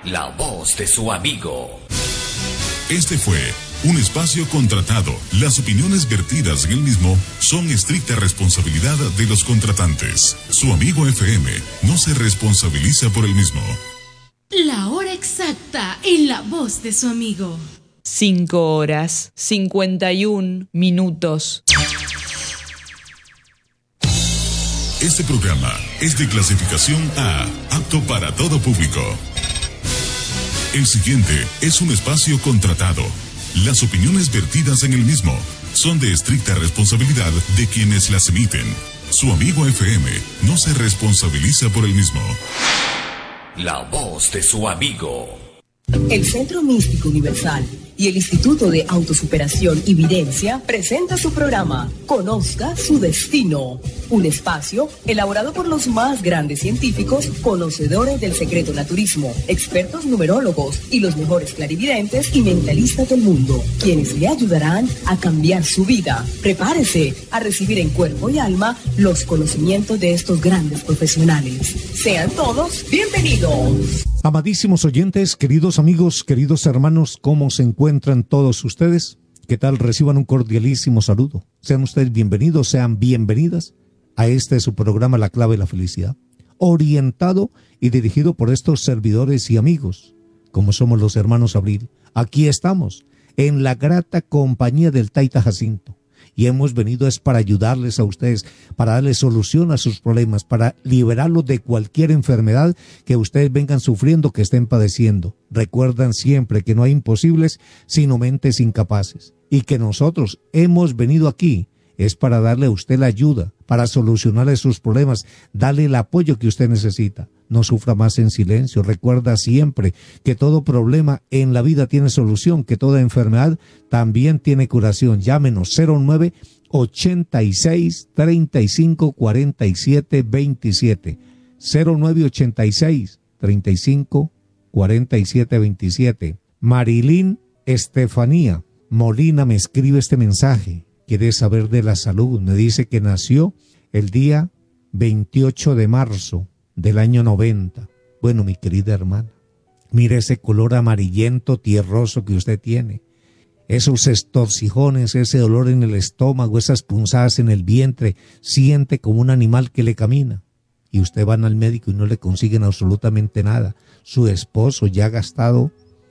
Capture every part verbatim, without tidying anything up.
La voz de su amigo. Este fue un espacio contratado. Las opiniones vertidas en el mismo son estricta responsabilidad de los contratantes. Su amigo F M no se responsabiliza por el mismo. La hora exacta en la voz de su amigo. Cinco horas, cincuenta y un minutos. Este programa es de clasificación A, apto para todo público. El siguiente es un espacio contratado. Las opiniones vertidas en el mismo son de estricta responsabilidad de quienes las emiten. Su amigo F M no se responsabiliza por el mismo. La voz de su amigo. El Centro Místico Universal y el Instituto de Autosuperación y Videncia presenta su programa Conozca su Destino, un espacio elaborado por los más grandes científicos, conocedores del secreto naturismo, expertos numerólogos y los mejores clarividentes y mentalistas del mundo, quienes le ayudarán a cambiar su vida. Prepárese a recibir en cuerpo y alma los conocimientos de estos grandes profesionales. Sean todos bienvenidos. Amadísimos oyentes, queridos amigos, queridos hermanos, ¿cómo se encuentran todos ustedes? ¿Qué tal? Reciban un cordialísimo saludo. Sean ustedes bienvenidos, sean bienvenidas a este su programa La Clave de la Felicidad, orientado y dirigido por estos servidores y amigos, como somos los hermanos Abril. Aquí estamos, en la grata compañía del Taita Jacinto. Y hemos venido es para ayudarles a ustedes, para darles solución a sus problemas, para liberarlos de cualquier enfermedad que ustedes vengan sufriendo, que estén padeciendo. Recuerdan siempre que no hay imposibles, sino mentes incapaces. Y que nosotros hemos venido aquí es para darle a usted la ayuda, para solucionarle sus problemas, darle el apoyo que usted necesita. No sufra más en silencio. Recuerda siempre que todo problema en la vida tiene solución, que toda enfermedad también tiene curación. Llámenos cero nueve ochenta y seis, treinta y cinco, cuarenta y siete, veintisiete. cero nueve ochenta y seis, treinta y cinco, cuarenta y siete, veintisiete. Marilyn Estefanía Molina me escribe este mensaje. Quiere saber de la salud. Me dice que nació el día veintiocho de marzo del año noventa. Bueno, mi querida hermana, mire ese color amarillento tierroso que usted tiene, esos estorcijones, ese dolor en el estómago, esas punzadas en el vientre, siente como un animal que le camina. Y usted van al médico y no le consiguen absolutamente nada. Su esposo ya ha gastado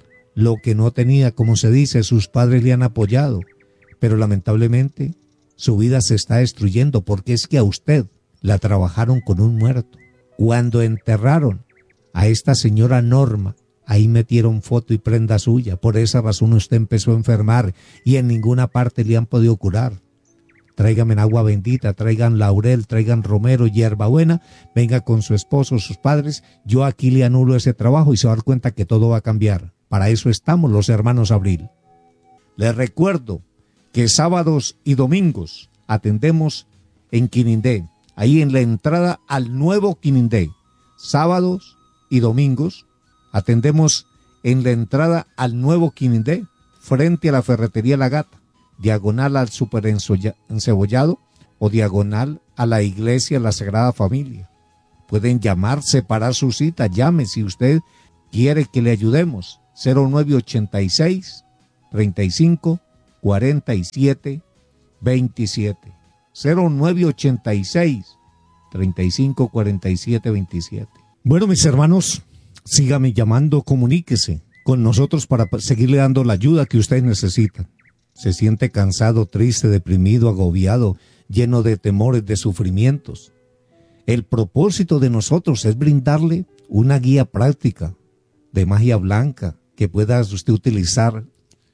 lo que no tenía, como se dice, sus padres le han apoyado, pero lamentablemente su vida se está destruyendo porque es que a usted la trabajaron con un muerto. Cuando enterraron a esta señora Norma, ahí metieron foto y prenda suya. Por esa razón usted empezó a enfermar y en ninguna parte le han podido curar. Tráigame agua bendita, traigan laurel, traigan romero, hierbabuena, venga con su esposo, sus padres. Yo aquí le anulo ese trabajo y se va a dar cuenta que todo va a cambiar. Para eso estamos los hermanos Abril. Les recuerdo que sábados y domingos atendemos en Quinindé, ahí en la entrada al nuevo Quinindé. Sábados y domingos atendemos en la entrada al nuevo Quinindé, frente a la ferretería La Gata, diagonal al super encebollado o diagonal a la iglesia La Sagrada Familia. Pueden llamar, separar su cita, llame si usted quiere que le ayudemos. cero nueve ochenta y seis, treinta y cinco, cuarenta y siete, veintisiete. cero nueve ochenta y seis, treinta y cinco, cuarenta y siete, veintisiete. Bueno, mis hermanos, sígame llamando, comuníquese con nosotros para seguirle dando la ayuda que ustedes necesitan. Se siente cansado, triste, deprimido, agobiado, lleno de temores, de sufrimientos. El propósito de nosotros es brindarle una guía práctica de magia blanca que pueda usted utilizar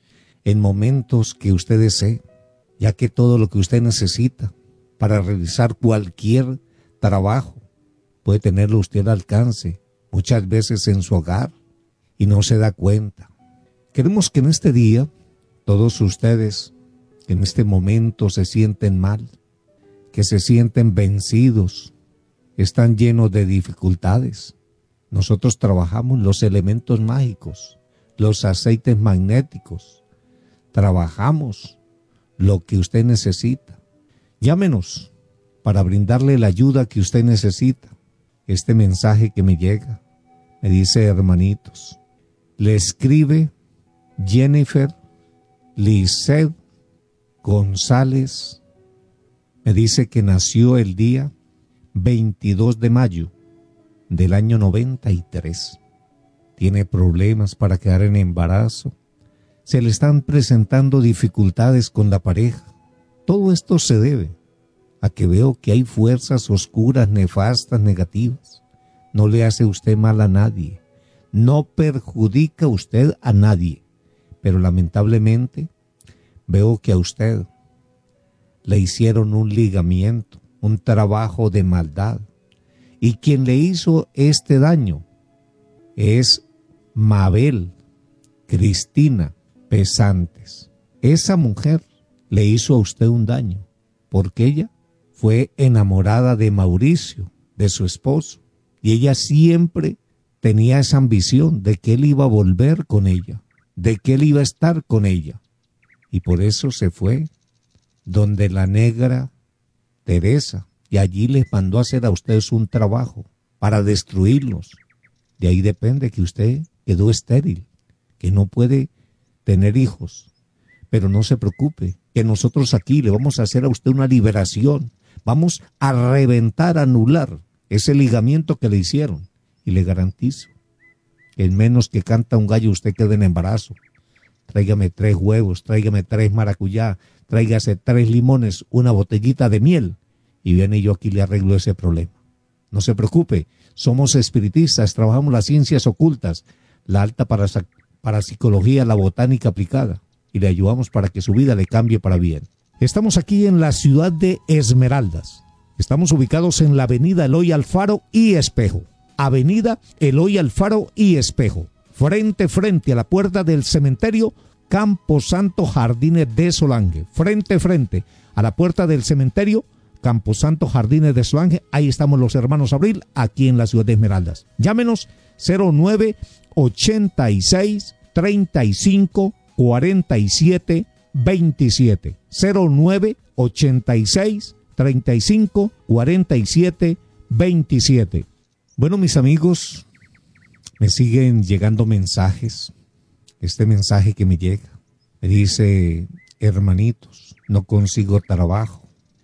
en momentos que usted desee, ya que todo lo que usted necesita para realizar cualquier trabajo puede tenerlo usted al alcance, muchas veces en su hogar, y no se da cuenta. Queremos que en este día, todos ustedes que en este momento se sienten mal, que se sienten vencidos, están llenos de dificultades, nosotros trabajamos los elementos mágicos, los aceites magnéticos, trabajamos lo que usted necesita. Llámenos para brindarle la ayuda que usted necesita. Este mensaje que me llega me dice: hermanitos, Le escribe Jennifer Lizeth González. Me dice que nació el día veintidós de mayo del año noventa y tres. Tiene problemas para quedar en embarazo. Se le están presentando dificultades con la pareja. Todo esto se debe a que veo que hay fuerzas oscuras, nefastas, negativas. No le hace usted mal a nadie. No perjudica usted a nadie. Pero lamentablemente veo que a usted le hicieron un ligamiento, un trabajo de maldad. Y quien le hizo este daño es Mabel Cristina Pesantes. Esa mujer le hizo a usted un daño porque ella fue enamorada de Mauricio, de su esposo, y ella siempre tenía esa ambición de que él iba a volver con ella, de que él iba a estar con ella, y por eso se fue donde la negra Teresa, y allí les mandó a hacer a ustedes un trabajo para destruirlos. De ahí depende que usted quedó estéril, que no puede tener hijos. Pero no se preocupe, que nosotros aquí le vamos a hacer a usted una liberación. Vamos a reventar, a anular ese ligamiento que le hicieron. Y le garantizo que en menos que canta un gallo usted quede en embarazo. Tráigame tres huevos, tráigame tres maracuyá, tráigase tres limones, una botellita de miel. Y viene y yo aquí le arreglo ese problema. No se preocupe, somos espiritistas, trabajamos las ciencias ocultas, la alta parapsicología, la botánica aplicada. Y le ayudamos para que su vida le cambie para bien. Estamos aquí en la ciudad de Esmeraldas. Estamos ubicados en la avenida Eloy Alfaro y Espejo. Avenida Eloy Alfaro y Espejo. Frente, frente a la puerta del cementerio Camposanto Jardines de Solange. Frente, frente a la puerta del cementerio Camposanto Jardines de Solange. Ahí estamos los hermanos Abril, aquí en la ciudad de Esmeraldas. Llámenos cero nueve ochenta y seis treinta y cinco cuarenta y siete veintisiete. cero nueve ochenta y seis treinta y cinco cuarenta y siete veintisiete. Bueno, mis amigos, me siguen llegando mensajes. Este mensaje que me llega me dice: hermanitos, no consigo trabajo.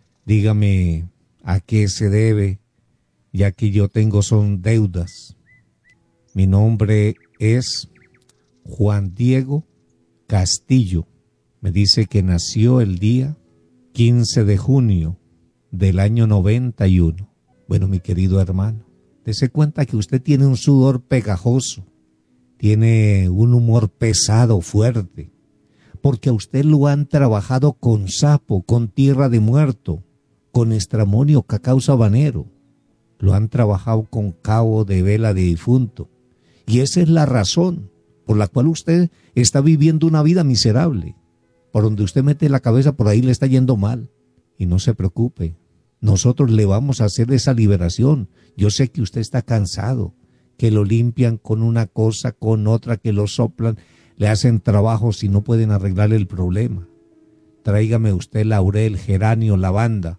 Dígame a qué se debe, ya que yo tengo son deudas. Mi nombre es Juan Diego Castillo. Me dice que nació el día quince de junio del año noventa y uno. Bueno, mi querido hermano, dése cuenta que usted tiene un sudor pegajoso, tiene un humor pesado, fuerte, porque a usted lo han trabajado con sapo, con tierra de muerto, con estramonio, cacao sabanero. Lo han trabajado con cabo de vela de difunto. Y esa es la razón por la cual usted está viviendo una vida miserable. Por donde usted mete la cabeza, por ahí le está yendo mal. Y no se preocupe, nosotros le vamos a hacer esa liberación. Yo sé que usted está cansado, que lo limpian con una cosa, con otra, que lo soplan, le hacen trabajos y no pueden arreglar el problema. Tráigame usted laurel, geranio, lavanda,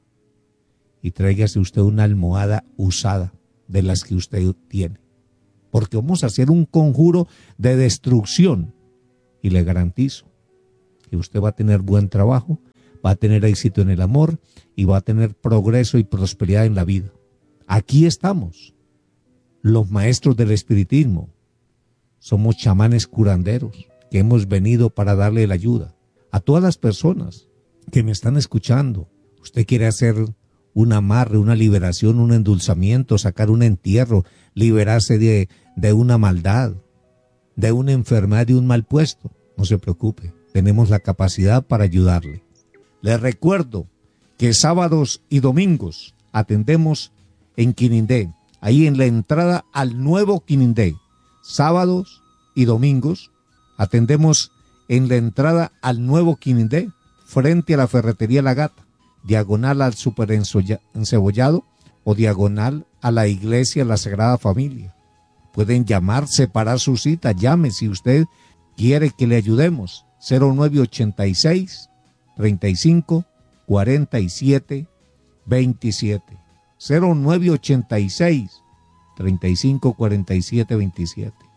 y tráigase usted una almohada usada de las que usted tiene. Porque vamos a hacer un conjuro de destrucción y le garantizo que usted va a tener buen trabajo, va a tener éxito en el amor y va a tener progreso y prosperidad en la vida. Aquí estamos, los maestros del espiritismo. Somos chamanes curanderos que hemos venido para darle la ayuda a todas las personas que me están escuchando. Usted quiere hacer un amarre, una liberación, un endulzamiento, sacar un entierro, liberarse de, de una maldad, de una enfermedad, de un mal puesto. No se preocupe, tenemos la capacidad para ayudarle. Les recuerdo que sábados y domingos atendemos en Quinindé, ahí en la entrada al nuevo Quinindé. Sábados y domingos atendemos en la entrada al nuevo Quinindé, frente a la ferretería La Gata, diagonal al Super Encebollado o diagonal a la iglesia La Sagrada Familia. Pueden llamar, separar su cita, llame si usted quiere que le ayudemos. cero nueve ochenta y seis treinta y cinco cuarenta y siete veintisiete. cero nueve ochenta y seis treinta y cinco cuarenta y siete veintisiete.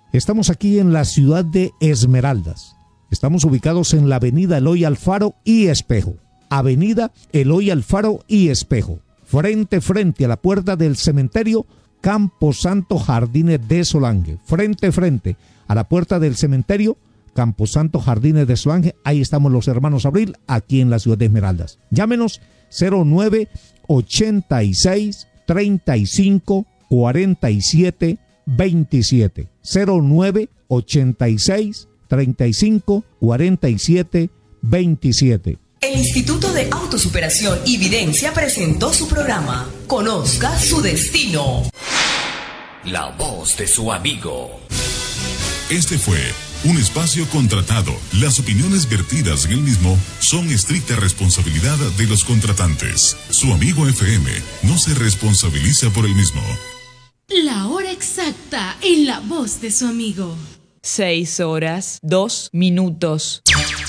Estamos aquí en la ciudad de Esmeraldas. Estamos ubicados en la avenida Eloy Alfaro y Espejo. Avenida Eloy Alfaro y Espejo. Frente, frente a la puerta del cementerio Camposanto Jardines de Solange. Frente, frente a la puerta del cementerio Camposanto Jardines de Solange. Ahí estamos los hermanos Abril, aquí en la ciudad de Esmeraldas. Llámenos cero nueve ochenta y seis treinta y cinco cuarenta y siete veintisiete. cero nueve ochenta y seis treinta y cinco cuarenta y siete veintisiete. El Instituto de Autosuperación y Videncia presentó su programa Conozca su Destino. La voz de su amigo. Este fue un espacio contratado. Las opiniones vertidas en el mismo son estricta responsabilidad de los contratantes. Su amigo F M no se responsabiliza por el mismo. La hora exacta en la voz de su amigo. Seis horas, dos minutos.